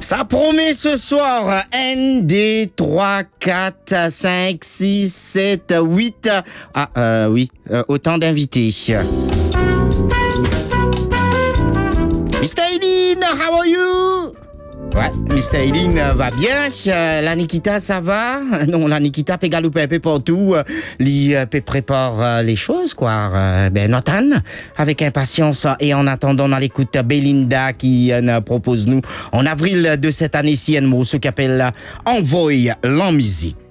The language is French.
Ça promet ce soir. ND 3, 4, 5, 6, 7, 8. Autant d'invités. Mr. Eileen, how are you? Ouais, Mr. Eileen va bien. La Nikita, ça va? Non, la Nikita peut galoper un peu partout. Lui peut prépare les choses, quoi. Nathan, avec impatience. Et en attendant, on a l'écoute Belinda qui propose nous, en avril de cette année-ci, un morceau qui s'appelle Envoie la musique.